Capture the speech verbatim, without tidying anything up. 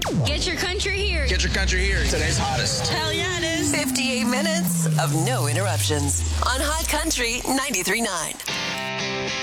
Get your country here. Get your country here. Today's hottest. Hell yeah, it is. fifty-eight minutes of no interruptions on Hot Country ninety-three point nine.